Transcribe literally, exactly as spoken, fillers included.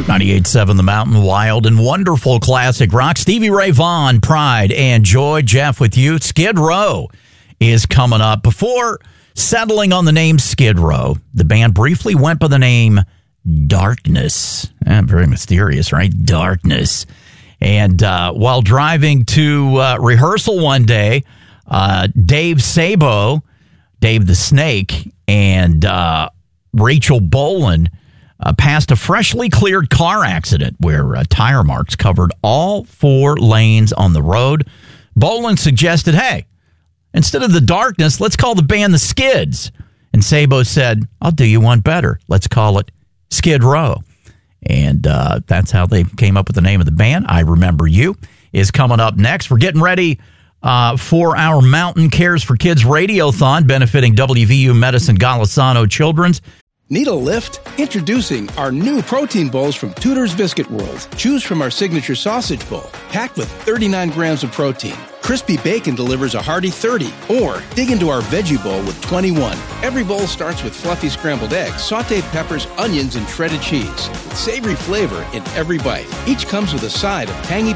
ninety-eight point seven The Mountain, wild and wonderful classic rock. Stevie Ray Vaughan, Pride and Joy. Jeff with you. Skid Row is coming up. Before settling on the name Skid Row, the band briefly went by the name Darkness. Eh, very mysterious, right? Darkness. And uh, while driving to uh, rehearsal one day, uh, Dave Sabo, Dave the Snake, and uh, Rachel Bolan Uh, passed a freshly cleared car accident where uh, tire marks covered all four lanes on the road. Bolan suggested, hey, instead of the Darkness, let's call the band the Skids. And Sabo said, I'll do you one better. Let's call it Skid Row. And uh, that's how they came up with the name of the band. I Remember You is coming up next. We're getting ready uh, for our Mountain Cares for Kids Radiothon benefiting W V U Medicine Golisano Children's. Need a lift? Introducing our new protein bowls from Tudor's Biscuit World. Choose from our signature sausage bowl, packed with thirty-nine grams of protein. Crispy bacon delivers a hearty thirty. Or dig into our veggie bowl with twenty-one. Every bowl starts with fluffy scrambled eggs, sauteed peppers, onions, and shredded cheese, with savory flavor in every bite. Each comes with a side of tangy